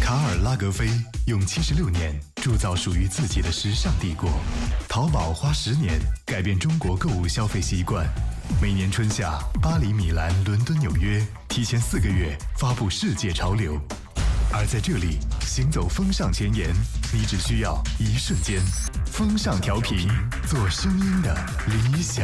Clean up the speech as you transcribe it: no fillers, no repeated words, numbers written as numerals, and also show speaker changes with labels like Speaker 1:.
Speaker 1: 卡尔拉格菲用76年铸造属于自己的时尚帝国，淘宝花10年改变中国购物消费习惯。每年春夏，巴黎、米兰、伦敦、纽约提前4个月发布世界潮流，而在这里行走风尚前沿，你只需要1瞬间。风尚调频，做声音的理想。